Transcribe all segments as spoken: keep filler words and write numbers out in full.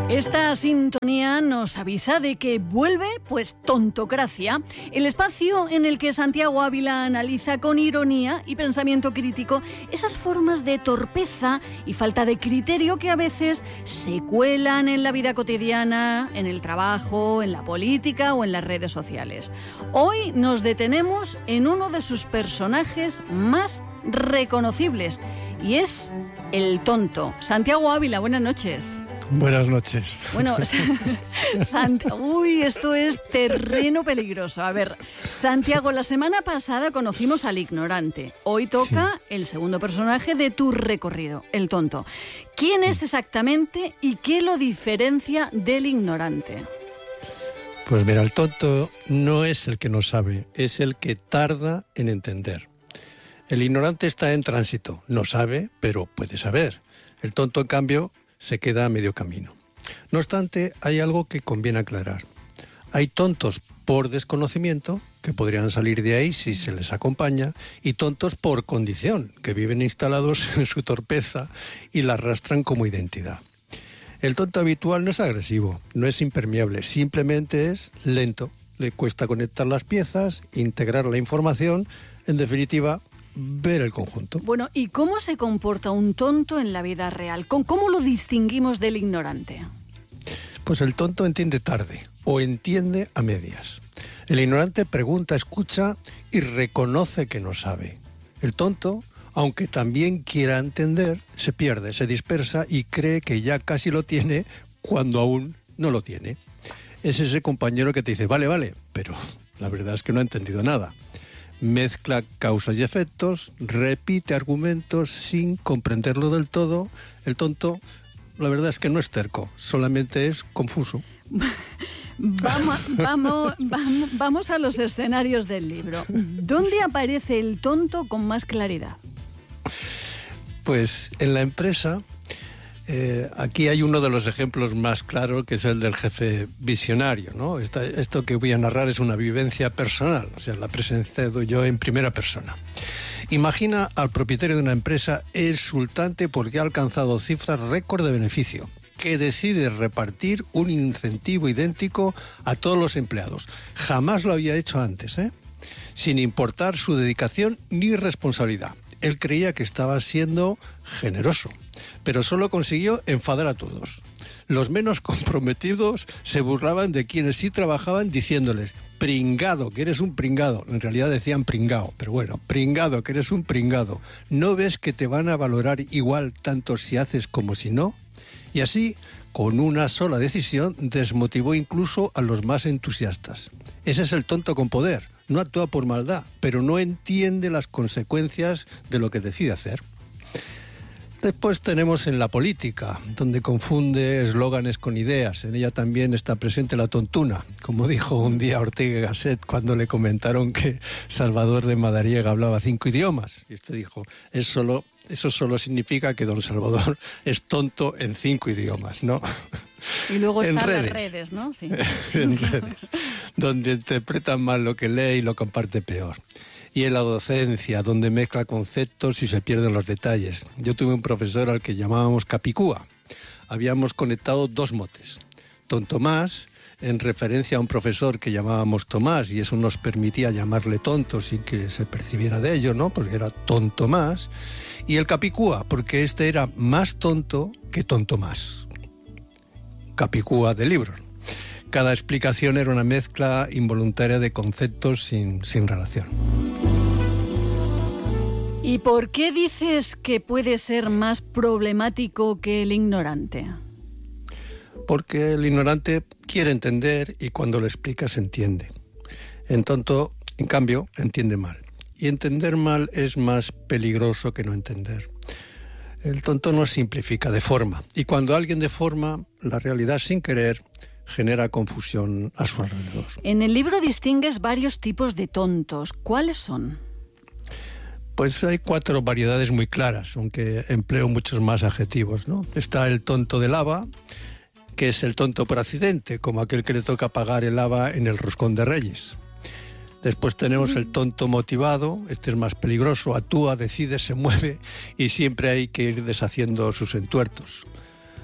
Esta sintonía nos avisa de que vuelve, pues, Tontocracia, el espacio en el que Santiago Ávila analiza con ironía y pensamiento crítico esas formas de torpeza y falta de criterio que a veces se cuelan en la vida cotidiana, en el trabajo, en la política o en las redes sociales. Hoy nos detenemos en uno de sus personajes más reconocibles y es el tonto. Santiago Ávila, buenas noches. Buenas noches. Bueno, Sant- uy, esto es terreno peligroso. A ver, Santiago, la semana pasada conocimos al ignorante. Hoy toca sí. el segundo personaje de tu recorrido, el tonto. ¿Quién es exactamente y qué lo diferencia del ignorante? Pues mira, el tonto no es el que no sabe, es el que tarda en entender. El ignorante está en tránsito, no sabe, pero puede saber. El tonto, en cambio, se queda a medio camino. No obstante, hay algo que conviene aclarar. Hay tontos por desconocimiento, que podrían salir de ahí si se les acompaña, y tontos por condición, que viven instalados en su torpeza y la arrastran como identidad. El tonto habitual no es agresivo, no es impermeable, simplemente es lento. Le cuesta conectar las piezas, integrar la información, en definitiva, ver el conjunto. Bueno, ¿y cómo se comporta un tonto en la vida real? ¿Cómo lo distinguimos del ignorante? Pues el tonto entiende tarde o entiende a medias. El ignorante pregunta, escucha y reconoce que no sabe. El tonto, aunque también quiera entender, se pierde, se dispersa y cree que ya casi lo tiene cuando aún no lo tiene. Es ese compañero que te dice, vale, vale, pero la verdad es que no ha entendido nada. Mezcla causas y efectos, repite argumentos sin comprenderlo del todo. El tonto, la verdad es que no es terco, solamente es confuso. Vamos, vamos, vamos, vamos a los escenarios del libro. ¿Dónde aparece el tonto con más claridad? Pues en la empresa, eh, aquí hay uno de los ejemplos más claros, que es el del jefe visionario, ¿no? Esta, esto que voy a narrar es una vivencia personal, o sea, la he presenciado yo en primera persona. Imagina al propietario de una empresa exultante porque ha alcanzado cifras récord de beneficio, que decide repartir un incentivo idéntico a todos los empleados. Jamás lo había hecho antes, ¿eh? Sin importar su dedicación ni responsabilidad. Él creía que estaba siendo generoso, pero solo consiguió enfadar a todos. Los menos comprometidos se burlaban de quienes sí trabajaban diciéndoles, pringado, que eres un pringado. En realidad decían pringao, pero bueno, pringado, que eres un pringado. ¿No ves que te van a valorar igual tanto si haces como si no? Y así, con una sola decisión, desmotivó incluso a los más entusiastas. Ese es el tonto con poder. No actúa por maldad, pero no entiende las consecuencias de lo que decide hacer. Después tenemos en la política, donde confunde eslóganes con ideas. En ella también está presente la tontuna, como dijo un día Ortega y Gasset cuando le comentaron que Salvador de Madariaga hablaba cinco idiomas. Y este dijo, es solo, eso solo significa que don Salvador es tonto en cinco idiomas, ¿no? Y luego están redes. las redes, ¿no? Sí. En redes, donde interpreta mal lo que lee y lo comparte peor. Y en la docencia, donde mezcla conceptos y se pierden los detalles. Yo tuve un profesor al que llamábamos Capicúa. Habíamos conectado dos motes. Tonto más, en referencia a un profesor que llamábamos Tomás, y eso nos permitía llamarle tonto sin que se percibiera de ello, ¿no? Porque era tonto más. Y el Capicúa, porque este era más tonto que tonto más. Capicúa de libros. Cada explicación era una mezcla involuntaria de conceptos sin, sin relación. ¿Y por qué dices que puede ser más problemático que el ignorante? Porque el ignorante quiere entender y cuando lo explica se entiende. En tonto, en cambio, entiende mal. Y entender mal es más peligroso que no entender. El tonto no simplifica, deforma. Y cuando alguien deforma la realidad sin querer, genera confusión a su alrededor. En el libro distingues varios tipos de tontos. ¿Cuáles son? Pues hay cuatro variedades muy claras, aunque empleo muchos más adjetivos, ¿no? Está el tonto del haba, que es el tonto por accidente, como aquel que le toca pagar el haba en el roscón de Reyes. Después tenemos el tonto motivado, este es más peligroso, actúa, decide, se mueve y siempre hay que ir deshaciendo sus entuertos.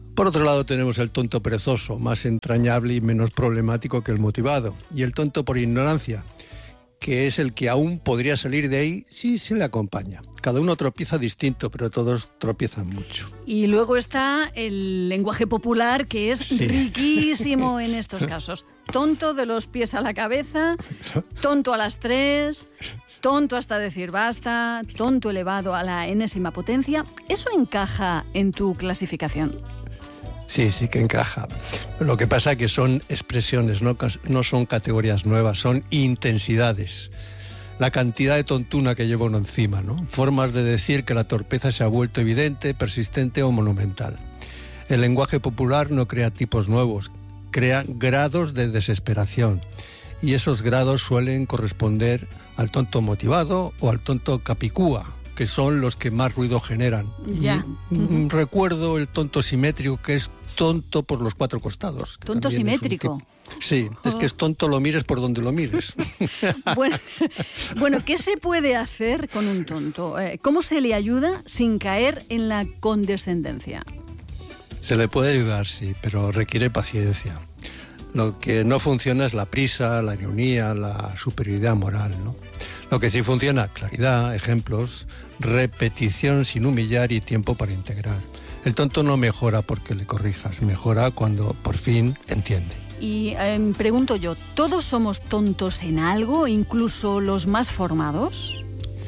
Por otro lado tenemos el tonto perezoso, más entrañable y menos problemático que el motivado, y el tonto por ignorancia, que es el que aún podría salir de ahí si se le acompaña. Cada uno tropieza distinto, pero todos tropiezan mucho. Y luego está el lenguaje popular, que es sí. riquísimo en estos casos. Tonto de los pies a la cabeza, tonto a las tres, tonto hasta decir basta, tonto elevado a la enésima potencia. ¿Eso encaja en tu clasificación? Sí, sí que encaja. Lo que pasa es que son expresiones, no, no son categorías nuevas, son intensidades. La cantidad de tontuna que lleva uno encima, ¿no? Formas de decir que la torpeza se ha vuelto evidente, persistente o monumental. El lenguaje popular no crea tipos nuevos, crea grados de desesperación. Y esos grados suelen corresponder al tonto motivado o al tonto capicúa, que son los que más ruido generan. Ya. Y, uh-huh. Recuerdo el tonto simétrico, que es tonto por los cuatro costados. ¿Tonto simétrico? Sí, oh. es que es tonto lo mires por donde lo mires. bueno, bueno, ¿qué se puede hacer con un tonto? ¿Cómo se le ayuda sin caer en la condescendencia? Se le puede ayudar, sí, pero requiere paciencia. Lo que no funciona es la prisa, la ironía, la superioridad moral, ¿no? Lo que sí funciona, claridad, ejemplos, repetición sin humillar y tiempo para integrar. El tonto no mejora porque le corrijas, mejora cuando por fin entiende. Y eh, pregunto yo, ¿todos somos tontos en algo, incluso los más formados?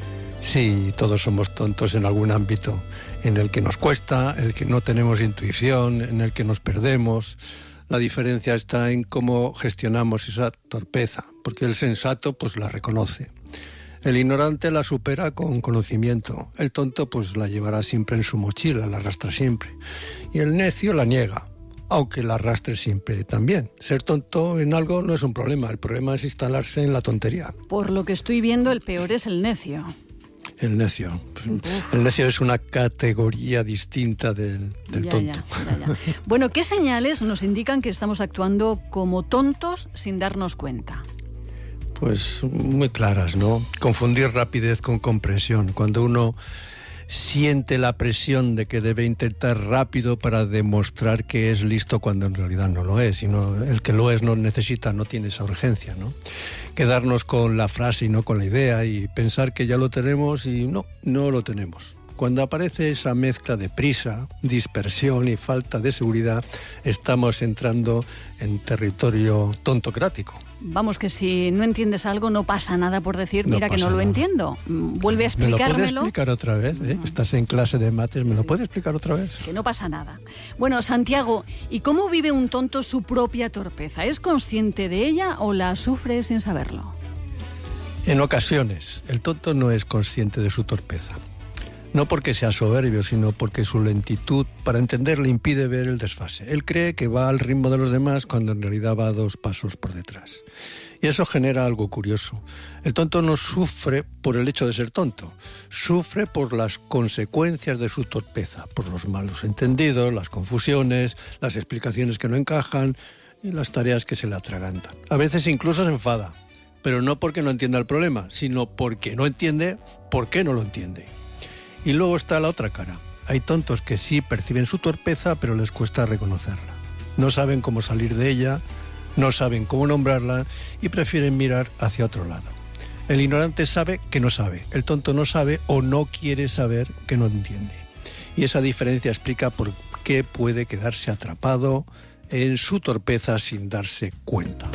Sí, todos somos tontos en algún ámbito, en el que nos cuesta, en el que no tenemos intuición, en el que nos perdemos. La diferencia está en cómo gestionamos esa torpeza, porque el sensato pues la reconoce. El ignorante la supera con conocimiento. El tonto pues la llevará siempre en su mochila, la arrastra siempre. Y el necio la niega, aunque la arrastre siempre también. Ser tonto en algo no es un problema, el problema es instalarse en la tontería. Por lo que estoy viendo, el peor es el necio. El necio. Uf. El necio es una categoría distinta del, del ya, tonto. Ya, ya, ya. Bueno, ¿qué señales nos indican que estamos actuando como tontos sin darnos cuenta? Pues muy claras, ¿no? Confundir rapidez con comprensión. Cuando uno siente la presión de que debe intentar rápido para demostrar que es listo cuando en realidad no lo es, sino el que lo es no necesita, no tiene esa urgencia, ¿no? Quedarnos con la frase y no con la idea y pensar que ya lo tenemos y no, no lo tenemos. Cuando aparece esa mezcla de prisa, dispersión y falta de seguridad, estamos entrando en territorio tontocrático. Vamos, que si no entiendes algo no pasa nada por decir, no mira que no lo nada. entiendo. Vuelve a explicármelo. ¿Me lo puedes explicar otra vez? ¿eh? Mm. Estás en clase de mates, ¿me sí, lo sí. puedes explicar otra vez? Que no pasa nada. Bueno, Santiago, ¿y cómo vive un tonto su propia torpeza? ¿Es consciente de ella o la sufre sin saberlo? En ocasiones, el tonto no es consciente de su torpeza. No porque sea soberbio, sino porque su lentitud para entender le impide ver el desfase. Él cree que va al ritmo de los demás cuando en realidad va dos pasos por detrás. Y eso genera algo curioso. El tonto no sufre por el hecho de ser tonto, sufre por las consecuencias de su torpeza, por los malos entendidos, las confusiones, las explicaciones que no encajan y las tareas que se le atragantan. A veces incluso se enfada, pero no porque no entienda el problema, sino porque no entiende por qué no lo entiende. Y luego está la otra cara. Hay tontos que sí perciben su torpeza, pero les cuesta reconocerla. No saben cómo salir de ella, no saben cómo nombrarla y prefieren mirar hacia otro lado. El ignorante sabe que no sabe, el tonto no sabe o no quiere saber que no entiende. Y esa diferencia explica por qué puede quedarse atrapado en su torpeza sin darse cuenta.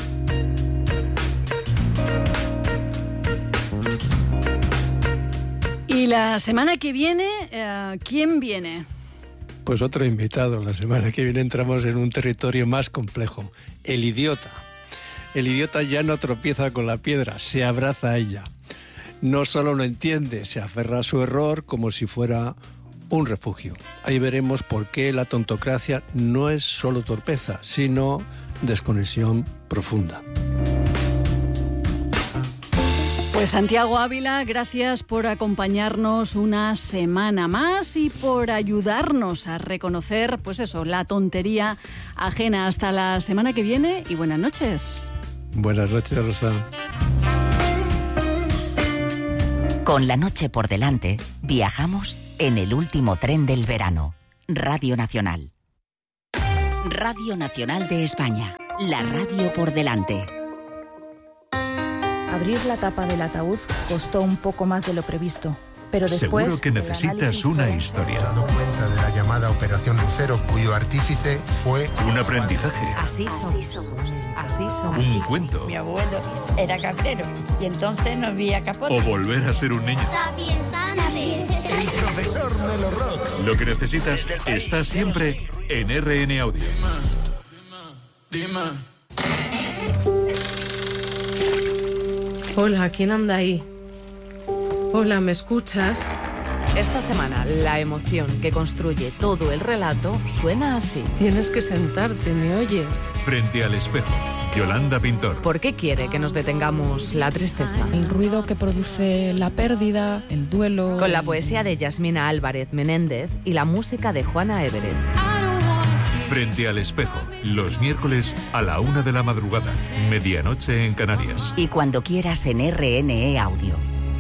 Y la semana que viene, eh, ¿quién viene? Pues otro invitado. La semana que viene entramos en un territorio más complejo. El idiota. El idiota ya no tropieza con la piedra, se abraza a ella. No solo no entiende, se aferra a su error como si fuera un refugio. Ahí veremos por qué la tontocracia no es solo torpeza, sino desconexión profunda. Pues Santiago Ávila, gracias por acompañarnos una semana más y por ayudarnos a reconocer, pues eso, la tontería ajena. Hasta la semana que viene y buenas noches. Buenas noches, Rosa. Con la noche por delante, viajamos en el último tren del verano. Radio Nacional. Radio Nacional de España, la radio por delante. Abrir la tapa del ataúd costó un poco más de lo previsto, pero después... Seguro que necesitas una historia. He dado cuenta de la llamada Operación Lucero, cuyo artífice fue... Un aprendizaje. Así somos. Así somos. Un cuento. Mi abuelo era cabrero y entonces no había capote. O volver a ser un niño. El profesor Melo Rock. Lo que necesitas está siempre en R N Audio. Hola, ¿quién anda ahí? Hola, ¿me escuchas? Esta semana, la emoción que construye todo el relato suena así. Tienes que sentarte, ¿me oyes? Frente al espejo, Yolanda Pintor. ¿Por qué quiere que nos detengamos la tristeza? El ruido que produce la pérdida, el duelo... Con la poesía de Yasmina Álvarez Menéndez y la música de Juana Everett. Frente al espejo, los miércoles a la una de la madrugada, medianoche en Canarias. Y cuando quieras en R N E Audio.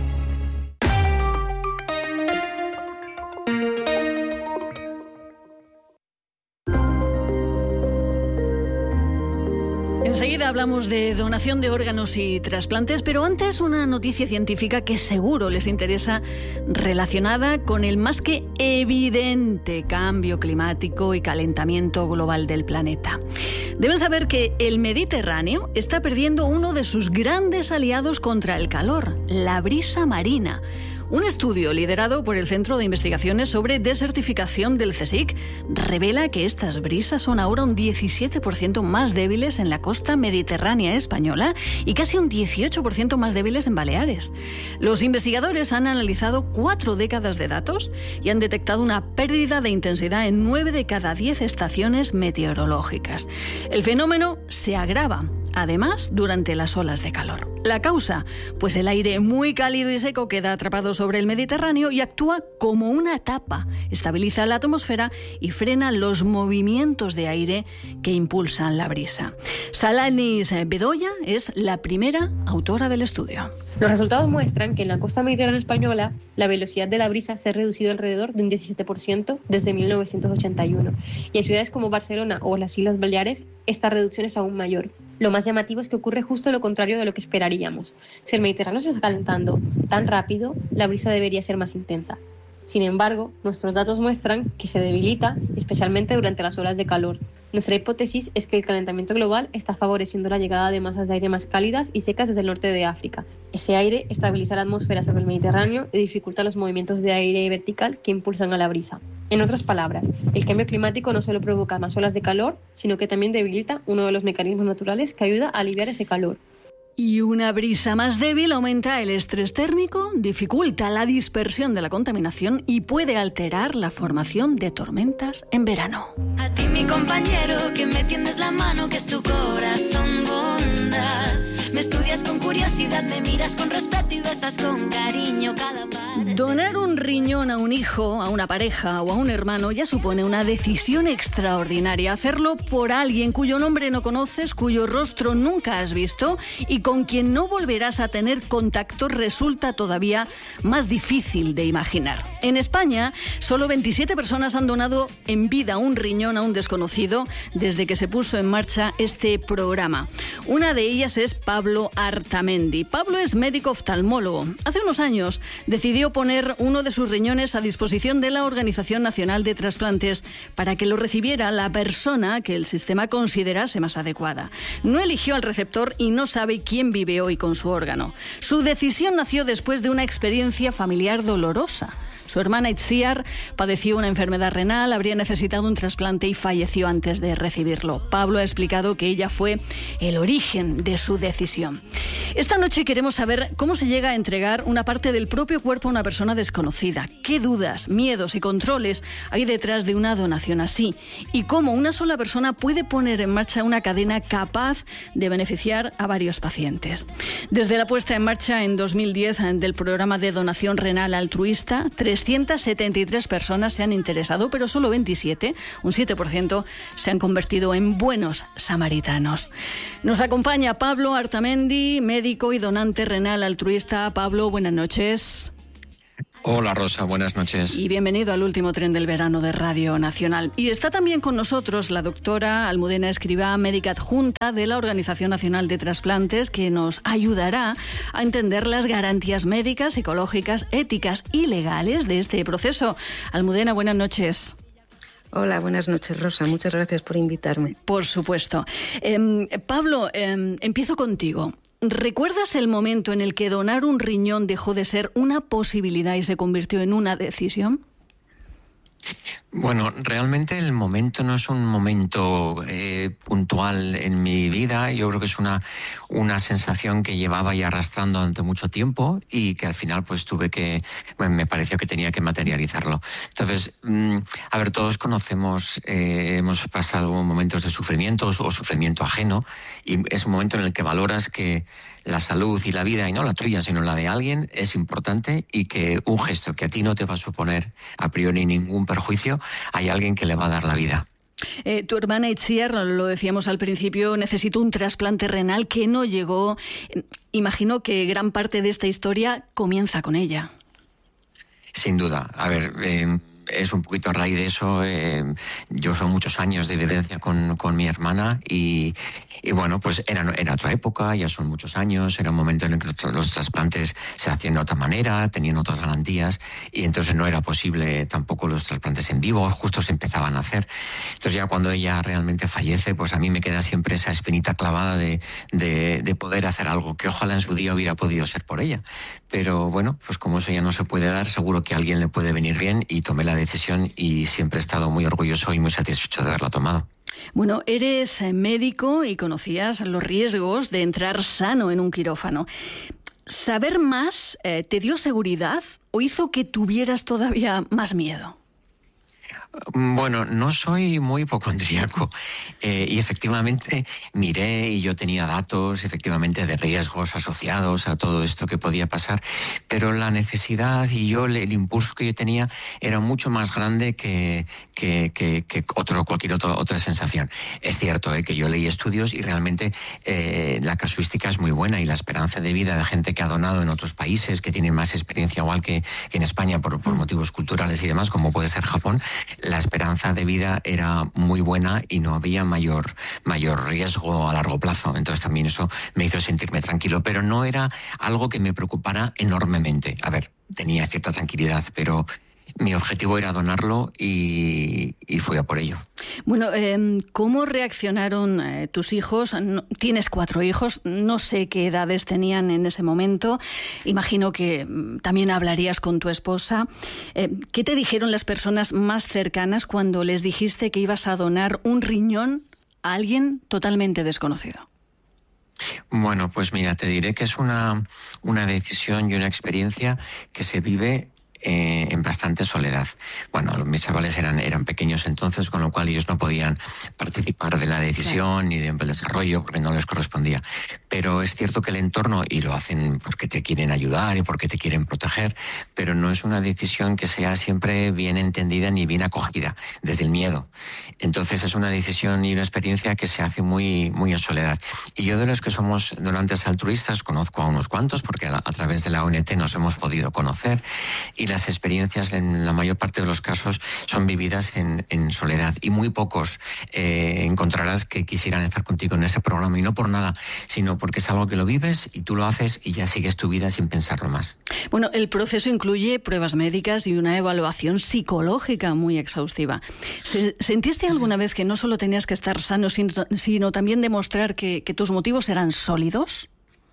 Enseguida hablamos de donación de órganos y trasplantes, pero antes una noticia científica que seguro les interesa, relacionada con el más que evidente cambio climático y calentamiento global del planeta. Deben saber que el Mediterráneo está perdiendo uno de sus grandes aliados contra el calor, la brisa marina. Un estudio liderado por el Centro de Investigaciones sobre Desertificación del CSIC revela que estas brisas son ahora un diecisiete por ciento más débiles en la costa mediterránea española y casi un dieciocho por ciento más débiles en Baleares. Los investigadores han analizado cuatro décadas de datos y han detectado una pérdida de intensidad en nueve de cada diez estaciones meteorológicas. El fenómeno se agrava, además, durante las olas de calor. La causa, pues el aire muy cálido y seco queda atrapado sobre el Mediterráneo y actúa como una tapa, estabiliza la atmósfera y frena los movimientos de aire que impulsan la brisa. Salanis Bedoya es la primera autora del estudio. Los resultados muestran que en la costa mediterránea española la velocidad de la brisa se ha reducido alrededor de un diecisiete por ciento desde mil novecientos ochenta y uno y en ciudades como Barcelona o las Islas Baleares esta reducción es aún mayor. Lo más llamativo es que ocurre justo lo contrario de lo que esperaríamos. Si el Mediterráneo se está calentando tan rápido, la brisa debería ser más intensa. Sin embargo, nuestros datos muestran que se debilita, especialmente durante las olas de calor. Nuestra hipótesis es que el calentamiento global está favoreciendo la llegada de masas de aire más cálidas y secas desde el norte de África. Ese aire estabiliza la atmósfera sobre el Mediterráneo y dificulta los movimientos de aire vertical que impulsan a la brisa. En otras palabras, el cambio climático no solo provoca más olas de calor, sino que también debilita uno de los mecanismos naturales que ayuda a aliviar ese calor. Y una brisa más débil aumenta el estrés térmico, dificulta la dispersión de la contaminación y puede alterar la formación de tormentas en verano. A ti, mi compañero, que me tiendes la mano, que es tu corazón bondad. Me estudias con curiosidad, me miras con respeto y besas con cariño cada parte. Donar un riñón a un hijo, a una pareja o a un hermano ya supone una decisión extraordinaria. Hacerlo por alguien cuyo nombre no conoces, cuyo rostro nunca has visto y con quien no volverás a tener contacto resulta todavía más difícil de imaginar. En España, solo veintisiete personas han donado en vida un riñón a un desconocido desde que se puso en marcha este programa. Una de ellas es Pablo Artamendi. Pablo es médico oftalmólogo. Hace unos años decidió poner uno de sus riñones a disposición de la Organización Nacional de Trasplantes para que lo recibiera la persona que el sistema considerase más adecuada. No eligió al receptor y no sabe quién vive hoy con su órgano. Su decisión nació después de una experiencia familiar dolorosa. Su hermana Itziar padeció una enfermedad renal, habría necesitado un trasplante y falleció antes de recibirlo. Pablo ha explicado que ella fue el origen de su decisión. Esta noche queremos saber cómo se llega a entregar una parte del propio cuerpo a una persona desconocida. ¿Qué dudas, miedos y controles hay detrás de una donación así? Y cómo una sola persona puede poner en marcha una cadena capaz de beneficiar a varios pacientes. Desde la puesta en marcha en dos mil diez del programa de donación renal altruista, trescientas setenta y tres personas se han interesado, pero solo veintisiete, un siete por ciento, se han convertido en buenos samaritanos. Nos acompaña Pablo Artamendi, médico y donante renal altruista. Pablo, buenas noches. Hola Rosa, buenas noches. Y bienvenido al último tren del verano de Radio Nacional. Y está también con nosotros la doctora Almudena Escrivá, médica adjunta de la Organización Nacional de Trasplantes, que nos ayudará a entender las garantías médicas, psicológicas, éticas y legales de este proceso. Almudena, buenas noches. Hola, buenas noches, Rosa. Muchas gracias por invitarme. Por supuesto. Eh, Pablo, eh, empiezo contigo. ¿Recuerdas el momento en el que donar un riñón dejó de ser una posibilidad y se convirtió en una decisión? Bueno, realmente el momento no es un momento eh, puntual en mi vida. Yo creo que es una, una sensación que llevaba ya arrastrando durante mucho tiempo y que al final pues tuve que, bueno, me pareció que tenía que materializarlo. Entonces, mmm, a ver, todos conocemos, eh, hemos pasado momentos de sufrimiento o sufrimiento ajeno, y es un momento en el que valoras que la salud y la vida, y no la tuya, sino la de alguien, es importante, y que un gesto que a ti no te va a suponer a priori ningún perjuicio, hay alguien que le va a dar la vida. Eh, tu hermana Itziar, lo decíamos al principio, necesitó un trasplante renal que no llegó. Imagino que gran parte de esta historia comienza con ella. Sin duda. A ver... Eh... Es un poquito a raíz de eso. Eh, yo son muchos años de vivencia con, con mi hermana y, y bueno, pues era, era otra época, ya son muchos años, era un momento en el que los trasplantes se hacían de otra manera, tenían otras garantías y entonces no era posible tampoco los trasplantes en vivo, justo se empezaban a hacer. Entonces ya cuando ella realmente fallece, pues a mí me queda siempre esa espinita clavada de, de, de poder hacer algo que ojalá en su día hubiera podido ser por ella. Pero bueno, pues como eso ya no se puede dar, seguro que a alguien le puede venir bien y tomé la decisión y siempre he estado muy orgulloso y muy satisfecho de haberla tomado. Bueno, eres médico y conocías los riesgos de entrar sano en un quirófano. ¿Saber más eh, te dio seguridad o hizo que tuvieras todavía más miedo? Bueno, no soy muy hipocondríaco eh, y efectivamente miré y yo tenía datos efectivamente de riesgos asociados a todo esto que podía pasar, pero la necesidad y yo el impulso que yo tenía era mucho más grande que, que, que, que otro, cualquier otro, otra sensación. Es cierto eh, que yo leí estudios y realmente eh, la casuística es muy buena y la esperanza de vida de gente que ha donado en otros países que tienen más experiencia igual que, que en España por, por motivos culturales y demás, como puede ser Japón, la esperanza de vida era muy buena y no había mayor, mayor riesgo a largo plazo. Entonces también eso me hizo sentirme tranquilo, pero no era algo que me preocupara enormemente. A ver, tenía cierta tranquilidad, pero mi objetivo era donarlo y, y fui a por ello. Bueno, eh, ¿cómo reaccionaron eh, tus hijos? No, tienes cuatro hijos, no sé qué edades tenían en ese momento. Imagino que mm, también hablarías con tu esposa. Eh, ¿Qué te dijeron las personas más cercanas cuando les dijiste que ibas a donar un riñón a alguien totalmente desconocido? Bueno, pues mira, te diré que es una, una decisión y una experiencia que se vive Eh, en bastante soledad. Bueno, mis chavales eran, eran pequeños entonces, con lo cual ellos no podían participar de la decisión ni del desarrollo porque no les correspondía. Pero es cierto que el entorno, y lo hacen porque te quieren ayudar y porque te quieren proteger, pero no es una decisión que sea siempre bien entendida ni bien acogida, desde el miedo. Entonces es una decisión y una experiencia que se hace muy, muy en soledad. Y yo de los que somos donantes altruistas conozco a unos cuantos porque a, a través de la O N T nos hemos podido conocer y las experiencias en la mayor parte de los casos son vividas en, en soledad y muy pocos eh, encontrarás que quisieran estar contigo en ese programa y no por nada, sino porque es algo que lo vives y tú lo haces y ya sigues tu vida sin pensarlo más. Bueno, el proceso incluye pruebas médicas y una evaluación psicológica muy exhaustiva. ¿Sentiste alguna vez que no solo tenías que estar sano, sino, sino también demostrar que, que tus motivos eran sólidos?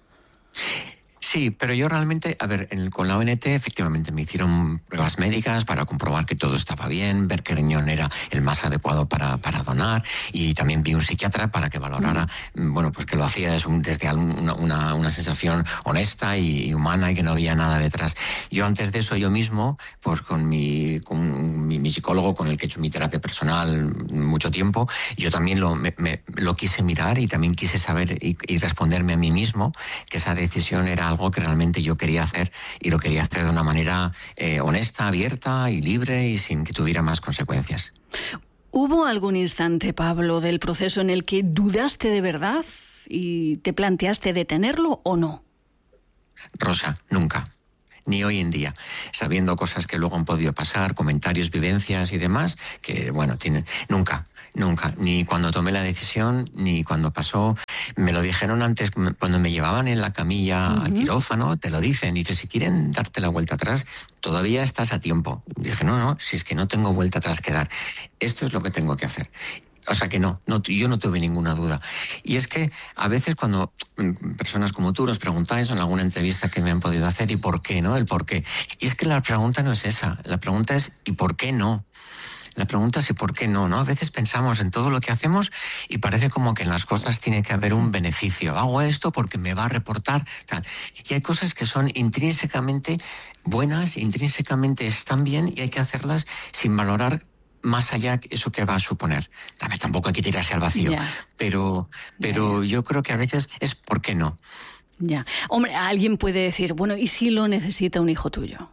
Sí, pero yo realmente, a ver, en, con la O N T efectivamente me hicieron pruebas médicas para comprobar que todo estaba bien, ver qué riñón era el más adecuado para, para donar y también vi un psiquiatra para que valorara, mm. bueno, pues que lo hacía desde, un, desde una, una, una sensación honesta y, y humana y que no había nada detrás. Yo antes de eso yo mismo, pues con mi, con mi, mi psicólogo con el que he hecho mi terapia personal mucho tiempo, yo también lo, me, me, lo quise mirar y también quise saber y, y responderme a mí mismo que esa decisión era algo que realmente yo quería hacer y lo quería hacer de una manera eh, honesta, abierta y libre y sin que tuviera más consecuencias. ¿Hubo algún instante, Pablo, del proceso en el que dudaste de verdad y te planteaste detenerlo o no? Rosa, nunca. ni hoy en día, sabiendo cosas que luego han podido pasar, comentarios, vivencias y demás, que bueno, tienen, nunca, nunca, ni cuando tomé la decisión, ni cuando pasó. Me lo dijeron antes, cuando me llevaban en la camilla uh-huh. al quirófano, te lo dicen, dice, si quieren darte la vuelta atrás, todavía estás a tiempo. Dije, no, no, si es que no tengo vuelta atrás que dar, esto es lo que tengo que hacer. O sea que no, no, yo no tuve ninguna duda. Y es que a veces cuando personas como tú nos preguntáis en alguna entrevista que me han podido hacer, ¿y por qué, no? El por qué. Y es que la pregunta no es esa, la pregunta es ¿y por qué no? La pregunta es ¿y por qué no? ¿no? A veces pensamos en todo lo que hacemos y parece como que en las cosas tiene que haber un beneficio. Hago esto porque me va a reportar tal. Y hay cosas que son intrínsecamente buenas, intrínsecamente están bien y hay que hacerlas sin valorar más allá eso que va a suponer. También tampoco hay que tirarse al vacío. Yeah. Pero, pero yeah, yeah. yo creo que a veces es ¿por qué no? Ya. Hombre, alguien puede decir, bueno, ¿y si lo necesita un hijo tuyo?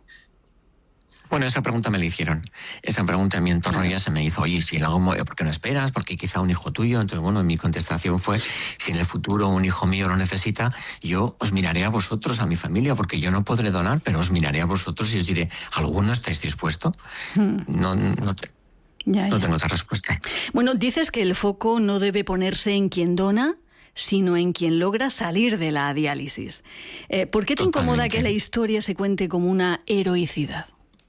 Bueno, esa pregunta me la hicieron. Esa pregunta en mi entorno claro. ya se me hizo. Oye, si en algún modo, ¿por qué no esperas? Porque quizá un hijo tuyo. Entonces, bueno, mi contestación fue, si en el futuro un hijo mío lo necesita, yo os miraré a vosotros, a mi familia, porque yo no podré donar, pero os miraré a vosotros y os diré, ¿alguno estáis dispuesto? Hmm. No, no te... Ya, no ya. tengo otra respuesta. Bueno, dices que el foco no debe ponerse en quien dona, sino en quien logra salir de la diálisis. Eh, ¿Por qué te Totalmente. incomoda que la historia se cuente como una heroicidad?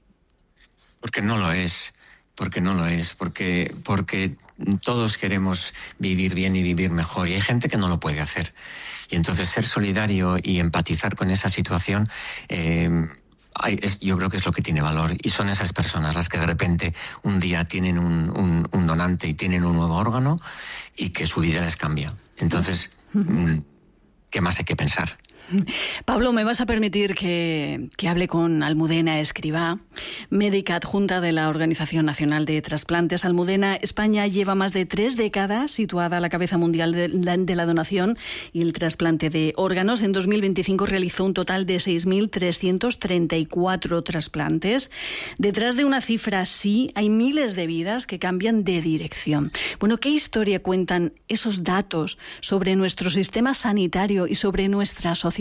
Porque no lo es, porque no lo es, porque, porque todos queremos vivir bien y vivir mejor, y hay gente que no lo puede hacer. Y entonces ser solidario y empatizar con esa situación... Eh, Ay, es, yo creo que es lo que tiene valor, y son esas personas las que de repente un día tienen un, un, un donante y tienen un nuevo órgano y que su vida les cambia. Entonces, uh-huh. ¿qué más hay que pensar? Pablo, ¿me vas a permitir que, que hable con Almudena Escribá, médica adjunta de la Organización Nacional de Trasplantes? Almudena, España lleva más de tres décadas situada a la cabeza mundial de la, de la donación y el trasplante de órganos. En dos mil veinticinco realizó un total de seis mil trescientos treinta y cuatro trasplantes. Detrás de una cifra así hay miles de vidas que cambian de dirección. Bueno, ¿qué historia cuentan esos datos sobre nuestro sistema sanitario y sobre nuestra sociedad?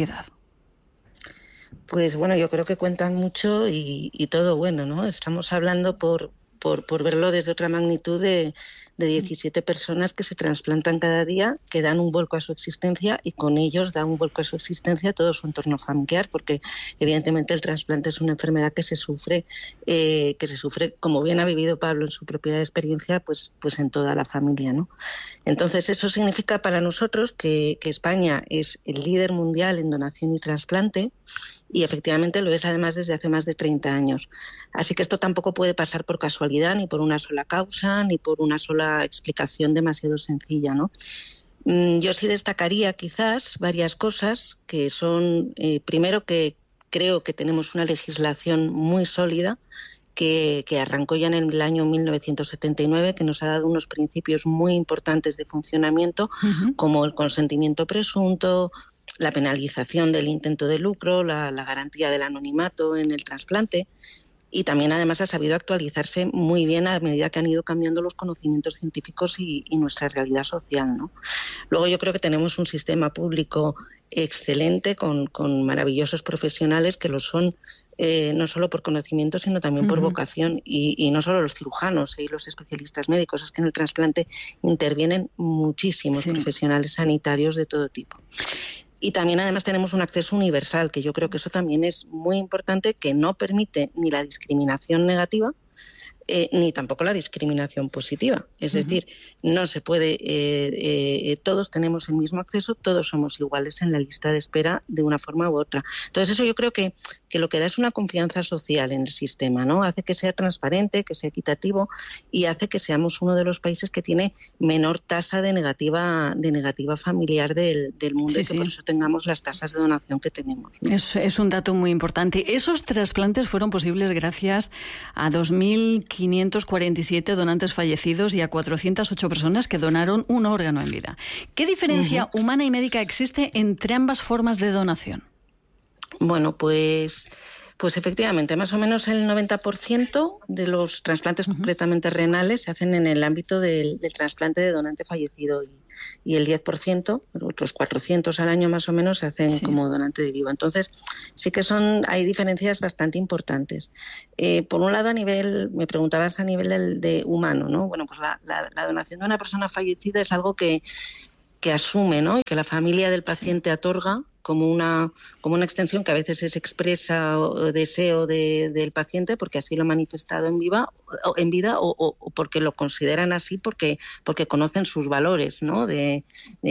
Pues bueno, yo creo que cuentan mucho y, y todo bueno, ¿no? Estamos hablando, por, por, por verlo desde otra magnitud, de, de diecisiete personas que se trasplantan cada día, que dan un vuelco a su existencia, y con ellos da un vuelco a su existencia todo su entorno familiar, porque evidentemente el trasplante es una enfermedad que se sufre, eh, que se sufre, como bien ha vivido Pablo en su propia experiencia, pues, pues en toda la familia, ¿no? Entonces eso significa para nosotros que, que España es el líder mundial en donación y trasplante, y efectivamente lo es además desde hace más de treinta años. Así que esto tampoco puede pasar por casualidad, ni por una sola causa, ni por una sola explicación demasiado sencilla, ¿no? Yo sí destacaría quizás varias cosas que son, eh, primero, que creo que tenemos una legislación muy sólida, que, que arrancó ya en el año mil novecientos setenta y nueve, que nos ha dado unos principios muy importantes de funcionamiento, uh-huh. como el consentimiento presunto, la penalización del intento de lucro, la, la garantía del anonimato en el trasplante, y también además ha sabido actualizarse muy bien a medida que han ido cambiando los conocimientos científicos y, y nuestra realidad social, ¿no? Luego yo creo que tenemos un sistema público excelente con, con maravillosos profesionales que lo son eh, no solo por conocimiento sino también uh-huh. por vocación, y, y no solo los cirujanos y los especialistas médicos, es que en el trasplante intervienen muchísimos sí. profesionales sanitarios de todo tipo. Y también además tenemos un acceso universal, que yo creo que eso también es muy importante, que no permite ni la discriminación negativa, eh, ni tampoco la discriminación positiva. Es uh-huh. decir, no se puede, eh, eh, todos tenemos el mismo acceso, todos somos iguales en la lista de espera de una forma u otra. Entonces eso yo creo que, que lo que da es una confianza social en el sistema, ¿no? Hace que sea transparente, que sea equitativo, y hace que seamos uno de los países que tiene menor tasa de negativa, de negativa familiar del, del mundo, sí, y que sí. por eso tengamos las tasas de donación que tenemos, ¿no? Es, es un dato muy importante. Esos trasplantes fueron posibles gracias a dos mil quinientos cuarenta y siete donantes fallecidos y a cuatrocientas ocho personas que donaron un órgano en vida. ¿Qué diferencia uh-huh. humana y médica existe entre ambas formas de donación? Bueno, pues Pues efectivamente, más o menos el noventa por ciento de los trasplantes uh-huh. concretamente renales se hacen en el ámbito del, del trasplante de donante fallecido y, y el diez por ciento, otros cuatrocientos al año más o menos, se hacen sí. como donante de vivo. Entonces, sí que son hay diferencias bastante importantes. Eh, por un lado, a nivel, me preguntabas a nivel del, de humano, ¿no? Bueno, pues la, la, la donación de una persona fallecida es algo que, que asume, ¿no? Y que la familia del paciente sí. otorga como una como una extensión que a veces es expresa o deseo de, del paciente porque así lo ha manifestado en viva o en vida o, o, o porque lo consideran así porque porque conocen sus valores, ¿no? de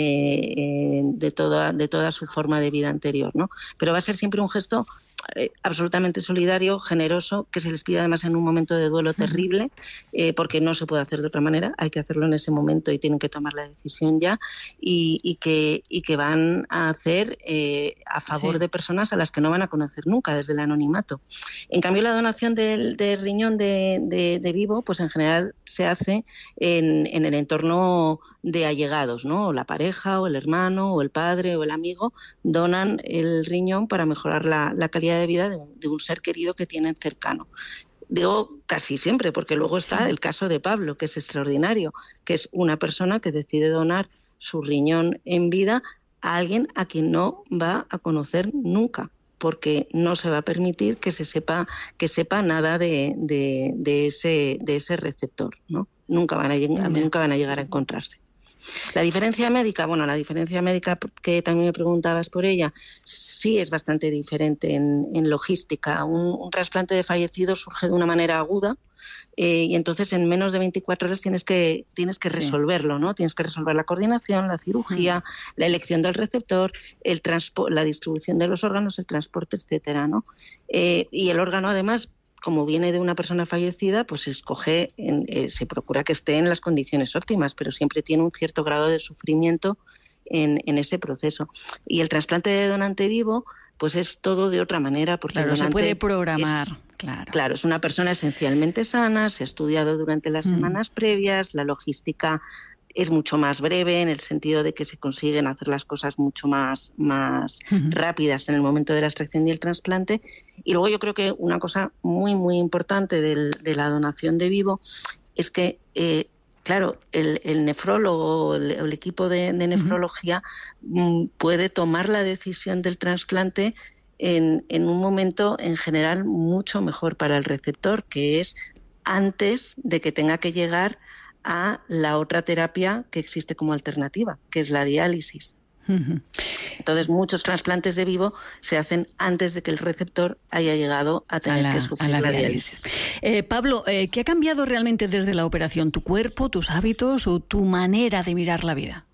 de, de toda de toda su forma de vida anterior, ¿no? Pero va a ser siempre un gesto eh, absolutamente solidario, generoso, que se les pide además en un momento de duelo terrible, eh, porque no se puede hacer de otra manera, hay que hacerlo en ese momento y tienen que tomar la decisión ya, y, y que y que van a hacer eh, a favor sí. de personas a las que no van a conocer nunca desde el anonimato. En cambio, la donación del, del riñón de, de, de vivo, pues en general se hace en, en el entorno de allegados, ¿no? O la pareja, o el hermano, o el padre, o el amigo donan el riñón para mejorar la, la calidad de vida de, de un ser querido que tienen cercano. Digo casi siempre, porque luego está el caso de Pablo, que es extraordinario, que es una persona que decide donar su riñón en vida a alguien a quien no va a conocer nunca, porque no se va a permitir que se sepa que sepa nada de, de, de ese de ese receptor, ¿no? Nunca van a llegar, nunca van a llegar a encontrarse. La diferencia médica, bueno, la diferencia médica que también me preguntabas por ella, sí es bastante diferente en, en logística. Un, un trasplante de fallecido surge de una manera aguda eh, y entonces en menos de veinticuatro horas tienes que tienes que resolverlo, ¿no? Tienes que resolver la coordinación, la cirugía, mm. la elección del receptor, el transpo- la distribución de los órganos, el transporte, etcétera, ¿no? Eh, y el órgano además, como viene de una persona fallecida, pues se escoge, en, eh, se procura que esté en las condiciones óptimas, pero siempre tiene un cierto grado de sufrimiento en, en ese proceso. Y el trasplante de donante vivo, pues es todo de otra manera. Porque claro, el donante se puede programar. Es, claro. claro, es una persona esencialmente sana, se ha estudiado durante las mm. semanas previas, la logística es mucho más breve en el sentido de que se consiguen hacer las cosas mucho más, más uh-huh. rápidas en el momento de la extracción y el trasplante. Y luego yo creo que una cosa muy, muy importante del, de la donación de vivo es que, eh, claro, el, el nefrólogo, el, el equipo de, de nefrología uh-huh. puede tomar la decisión del trasplante en, en un momento, en general, mucho mejor para el receptor, que es antes de que tenga que llegar a la otra terapia que existe como alternativa, que es la diálisis. Uh-huh. Entonces, muchos trasplantes de vivo se hacen antes de que el receptor haya llegado a tener a la, que sufrir la, la diálisis. diálisis. Eh, Pablo, eh, ¿qué ha cambiado realmente desde la operación? ¿Tu cuerpo, tus hábitos o tu manera de mirar la vida?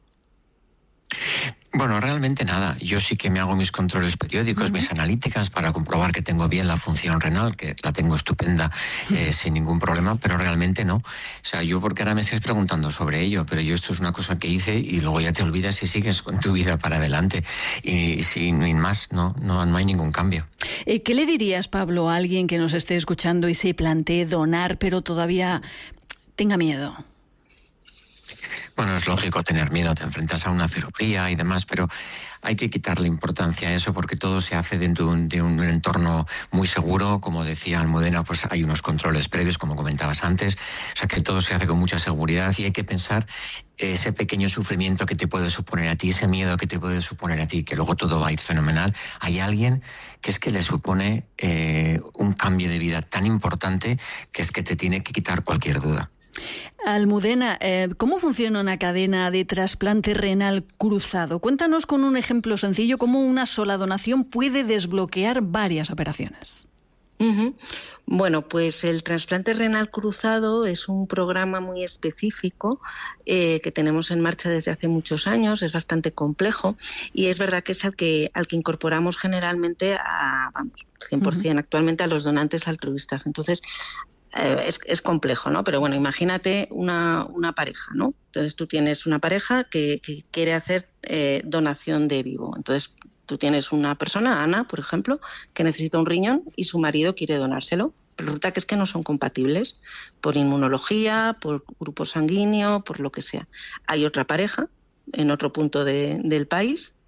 Bueno, realmente nada. Yo sí que me hago mis controles periódicos, uh-huh. mis analíticas para comprobar que tengo bien la función renal, que la tengo estupenda, eh, sin ningún problema, pero realmente no. O sea, yo porque ahora me estáis preguntando sobre ello, pero yo esto es una cosa que hice y luego ya te olvidas y sigues con tu vida para adelante. Y sin más, no, no, no hay ningún cambio. Eh, ¿Qué le dirías, Pablo, a alguien que nos esté escuchando y se plantee donar, pero todavía tenga miedo? Bueno, es lógico tener miedo, te enfrentas a una cirugía y demás, pero hay que quitarle importancia a eso porque todo se hace dentro de un, de un entorno muy seguro. Como decía Almudena, pues hay unos controles previos, como comentabas antes, o sea que todo se hace con mucha seguridad y hay que pensar ese pequeño sufrimiento que te puede suponer a ti, ese miedo que te puede suponer a ti, que luego todo va a ir fenomenal. Hay alguien que es que le supone eh, un cambio de vida tan importante que es que te tiene que quitar cualquier duda. Almudena, eh, ¿cómo funciona una cadena de trasplante renal cruzado? Cuéntanos con un ejemplo sencillo cómo una sola donación puede desbloquear varias operaciones. Uh-huh. Bueno, pues el trasplante renal cruzado es un programa muy específico eh, que tenemos en marcha desde hace muchos años, es bastante complejo y es verdad que es al que, al que incorporamos generalmente a, vamos, cien por ciento uh-huh. actualmente a los donantes altruistas. Entonces, Eh, es, es complejo, ¿no? Pero bueno, imagínate una, una pareja, ¿no? Entonces tú tienes una pareja que, que quiere hacer eh, donación de vivo. Entonces tú tienes una persona, Ana, por ejemplo, que necesita un riñón y su marido quiere donárselo. Pero resulta que es que no son compatibles por inmunología, por grupo sanguíneo, por lo que sea. Hay otra pareja en otro punto de, del país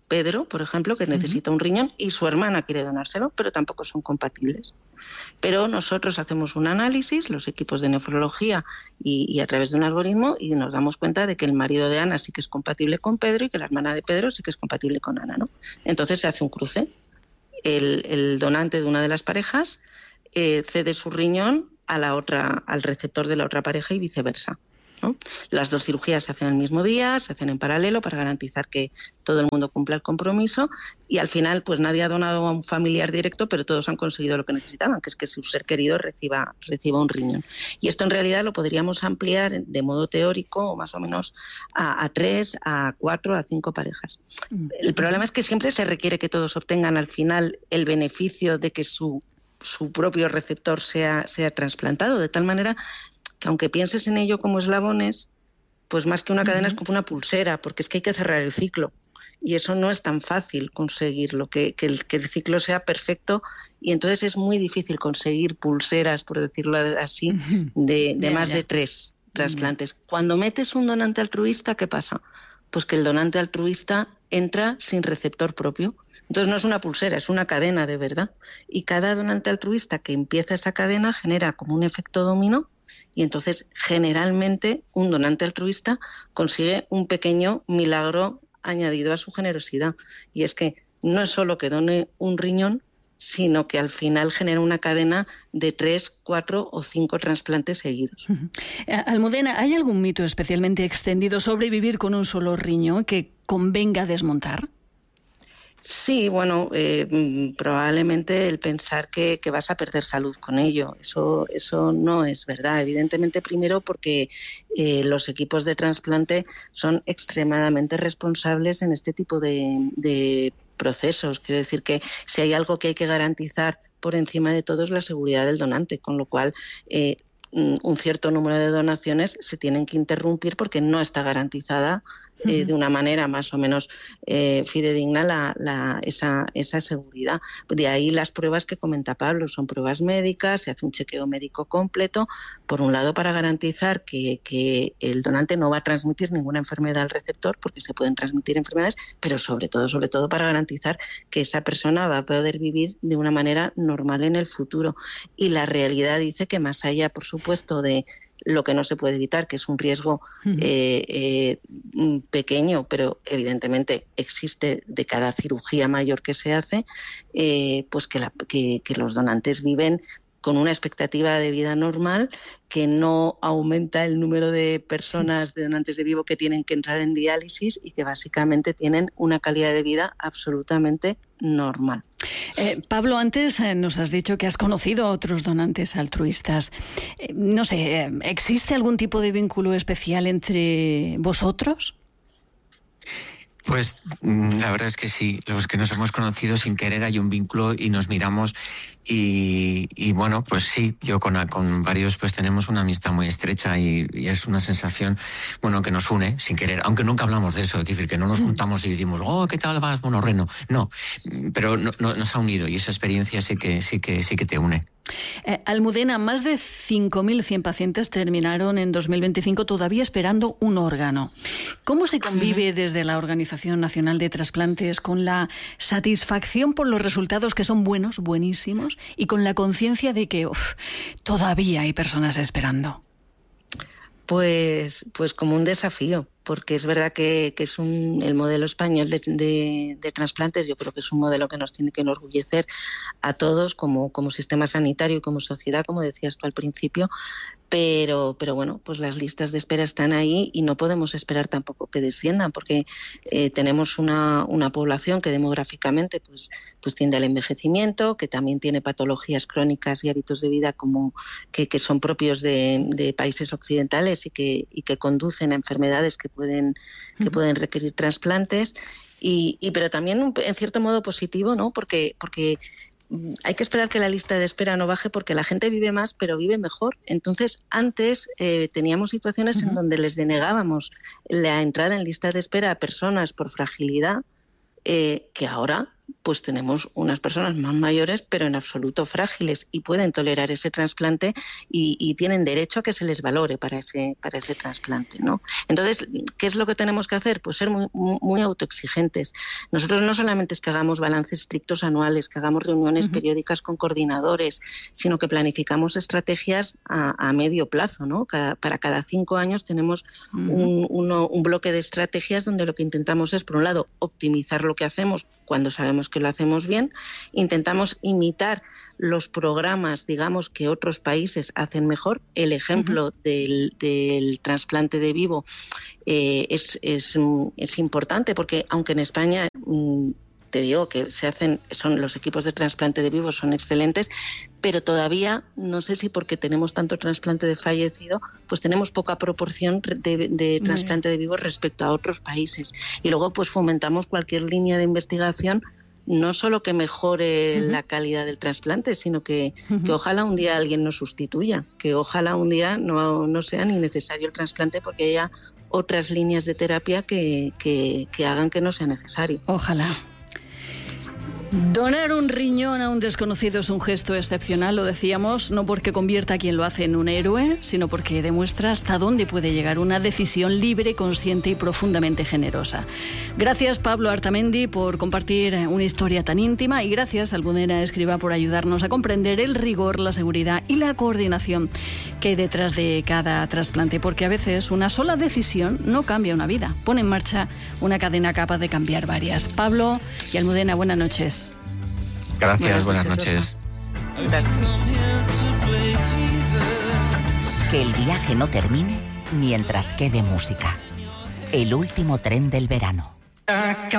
Pedro, por ejemplo, que necesita un riñón y su hermana quiere donárselo, pero tampoco son compatibles. Pero nosotros hacemos un análisis, los equipos de nefrología y, y a través de un algoritmo, y nos damos cuenta de que el marido de Ana sí que es compatible con Pedro y que la hermana de Pedro sí que es compatible con Ana, ¿no? Entonces se hace un cruce. El, el donante de una de las parejas eh, cede su riñón a la otra, al receptor de la otra pareja y viceversa, ¿no? Las dos cirugías se hacen el mismo día, se hacen en paralelo para garantizar que todo el mundo cumpla el compromiso, y al final pues nadie ha donado a un familiar directo, pero todos han conseguido lo que necesitaban, que es que su ser querido reciba, reciba un riñón. Y esto en realidad lo podríamos ampliar de modo teórico, o más o menos a, a tres, a cuatro, a cinco parejas. El problema es que siempre se requiere que todos obtengan al final el beneficio de que su, su propio receptor sea, sea trasplantado, de tal manera que aunque pienses en ello como eslabones, pues más que una cadena uh-huh. es como una pulsera, porque es que hay que cerrar el ciclo. Y eso no es tan fácil conseguirlo, que, que, el, que el ciclo sea perfecto, y entonces es muy difícil conseguir pulseras, por decirlo así, uh-huh. de, de yeah, más yeah. de tres trasplantes. Uh-huh. Cuando metes un donante altruista, ¿qué pasa? Pues que el donante altruista entra sin receptor propio. Entonces no es una pulsera, es una cadena de verdad. Y cada donante altruista que empieza esa cadena genera como un efecto dominó, y entonces generalmente un donante altruista consigue un pequeño milagro añadido a su generosidad. Y es que no es solo que done un riñón, sino que al final genera una cadena de tres, cuatro o cinco trasplantes seguidos. Uh-huh. Almudena, ¿hay algún mito especialmente extendido sobre vivir con un solo riñón que convenga desmontar? Sí, bueno, eh, probablemente el pensar que, que vas a perder salud con ello, eso, eso no es verdad. Evidentemente, primero porque eh, los equipos de trasplante son extremadamente responsables en este tipo de, de procesos. Quiero decir que si hay algo que hay que garantizar por encima de todo es la seguridad del donante, con lo cual eh, un cierto número de donaciones se tienen que interrumpir porque no está garantizada Eh, de una manera más o menos eh, fidedigna la, la, esa, esa seguridad. De ahí las pruebas que comenta Pablo, son pruebas médicas, se hace un chequeo médico completo, por un lado para garantizar que, que el donante no va a transmitir ninguna enfermedad al receptor, porque se pueden transmitir enfermedades, pero sobre todo, sobre todo para garantizar que esa persona va a poder vivir de una manera normal en el futuro. Y la realidad dice que más allá, por supuesto, de lo que no se puede evitar, que es un riesgo uh-huh. eh, eh, pequeño, pero evidentemente existe de cada cirugía mayor que se hace, eh, pues que, la, que, que los donantes viven con una expectativa de vida normal, que no aumenta el número de personas, de donantes de vivo que tienen que entrar en diálisis, y que básicamente tienen una calidad de vida absolutamente normal. Eh, Pablo, antes eh, nos has dicho que has conocido a otros donantes altruistas. Eh, no sé, eh, ¿existe algún tipo de vínculo especial entre vosotros? Pues la verdad es que sí, los que nos hemos conocido sin querer hay un vínculo y nos miramos y, y bueno, pues sí, yo con, con varios pues tenemos una amistad muy estrecha y, y es una sensación, bueno, que nos une sin querer, aunque nunca hablamos de eso, es decir, que no nos juntamos y decimos, oh, ¿qué tal vas? Bueno, Reno, no, pero no, no, nos ha unido y esa experiencia sí que, sí que, sí que te une. Eh, Almudena, más de cinco mil cien pacientes terminaron en dos mil veinticinco todavía esperando un órgano. ¿Cómo se convive desde la Organización Nacional de Trasplantes con la satisfacción por los resultados, que son buenos, buenísimos, y con la conciencia de que uf, todavía hay personas esperando? Pues, pues como un desafío, porque es verdad que, que es un, el modelo español de, de, de trasplantes, yo creo que es un modelo que nos tiene que enorgullecer a todos como, como sistema sanitario y como sociedad, como decías tú al principio, pero, pero bueno, pues las listas de espera están ahí y no podemos esperar tampoco que desciendan, porque eh, tenemos una, una población que demográficamente pues, pues tiende al envejecimiento, que también tiene patologías crónicas y hábitos de vida como que, que son propios de, de países occidentales y que, y que conducen a enfermedades que pueden, que pueden requerir trasplantes, y, y pero también en cierto modo positivo, ¿no? Porque, porque hay que esperar que la lista de espera no baje, porque la gente vive más, pero vive mejor. Entonces, antes eh, teníamos situaciones uh-huh. en donde les denegábamos la entrada en lista de espera a personas por fragilidad, eh, que ahora pues tenemos unas personas más mayores, pero en absoluto frágiles, y pueden tolerar ese trasplante y, y tienen derecho a que se les valore para ese, para ese trasplante, ¿no? Entonces, ¿qué es lo que tenemos que hacer? Pues ser muy, muy autoexigentes. Nosotros no solamente es que hagamos balances estrictos anuales, que hagamos reuniones uh-huh. periódicas con coordinadores, sino que planificamos estrategias a, a medio plazo, ¿no? Cada, para cada cinco años tenemos uh-huh. un, uno, un bloque de estrategias donde lo que intentamos es, por un lado, optimizar lo que hacemos cuando sabemos que lo hacemos bien, intentamos imitar los programas, digamos, que otros países hacen mejor. El ejemplo uh-huh. del, del trasplante de vivo eh, es, es, es importante, porque aunque en España mm, te digo que se hacen, son los equipos de trasplante de vivo son excelentes, pero todavía, no sé si porque tenemos tanto trasplante de fallecido, pues tenemos poca proporción de, de trasplante de vivo respecto a otros países. Y luego pues fomentamos cualquier línea de investigación, no solo que mejore uh-huh. la calidad del trasplante, sino que, uh-huh. que ojalá un día alguien nos sustituya, que ojalá un día no, no sea ni necesario el trasplante porque haya otras líneas de terapia que, que, que hagan que no sea necesario. Ojalá. Donar un riñón a un desconocido es un gesto excepcional, lo decíamos, no porque convierta a quien lo hace en un héroe, sino porque demuestra hasta dónde puede llegar una decisión libre, consciente y profundamente generosa. Gracias, Pablo Artamendi, por compartir una historia tan íntima, y gracias, Almudena Escrivá, por ayudarnos a comprender el rigor, la seguridad y la coordinación que hay detrás de cada trasplante, porque a veces una sola decisión no cambia una vida, pone en marcha una cadena capaz de cambiar varias. Pablo y Almudena, buenas noches. Gracias, buenas, buenas noches. noches. Que el viaje no termine mientras quede música. El último tren del verano.